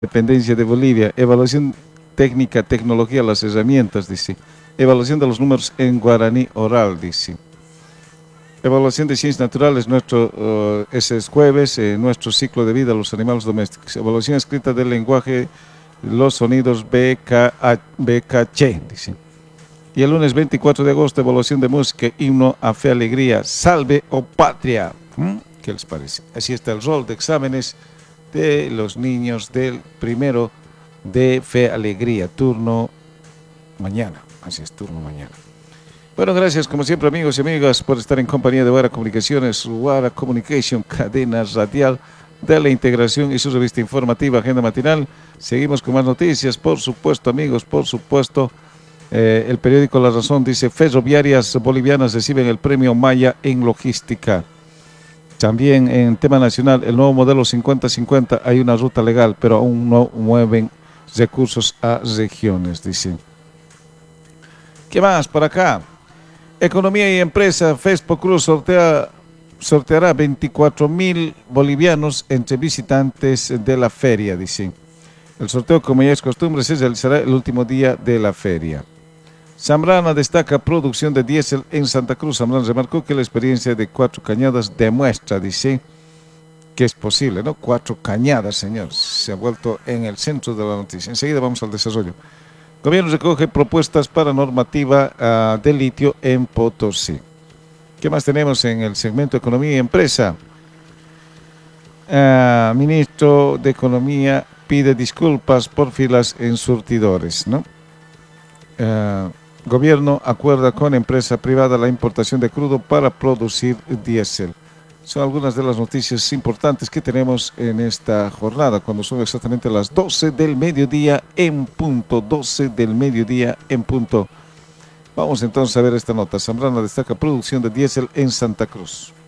Dependencia de Bolivia, evaluación técnica, tecnología, las herramientas, dice. Evaluación de los números en guaraní oral, dice. Evaluación de ciencias naturales, ese es jueves, nuestro ciclo de vida, los animales domésticos. Evaluación escrita del lenguaje, los sonidos BKC, dice. Y el lunes 24 de agosto, evaluación de música, himno a fe, alegría, salve o patria. ¿Qué les parece? Así está el rol de exámenes de los niños del primero de fe, alegría, turno mañana. Así es, turno mañana. Bueno, gracias como siempre amigos y amigas por estar en compañía de Wara Comunicaciones, Wara Communication, cadena radial de la integración y su revista informativa Agenda Matinal. Seguimos con más noticias, por supuesto amigos, por supuesto. El periódico La Razón dice, ferroviarias bolivianas reciben el premio Maya en logística. También en tema nacional, el nuevo modelo 50-50, hay una ruta legal, pero aún no mueven recursos a regiones, dice. ¿Qué más por acá? Economía y empresa, Fespo Cruz sorteará 24,000 bolivianos entre visitantes de la feria, dice. El sorteo, como ya es costumbre, se realizará el último día de la feria. Zambrana destaca producción de diésel en Santa Cruz. Zambrana remarcó que la experiencia de Cuatro Cañadas demuestra, dice, que es posible, ¿no? Cuatro Cañadas, señor, se ha vuelto en el centro de la noticia. Enseguida vamos al desarrollo. Gobierno recoge propuestas para normativa de litio en Potosí. ¿Qué más tenemos en el segmento Economía y Empresa? Ministro de Economía pide disculpas por filas en surtidores, ¿no? Gobierno acuerda con empresa privada la importación de crudo para producir diésel. Son algunas de las noticias importantes que tenemos en esta jornada, cuando son exactamente las 12 del mediodía en punto. 12 del mediodía en punto. Vamos entonces a ver esta nota. Zambrana destaca producción de diésel en Santa Cruz.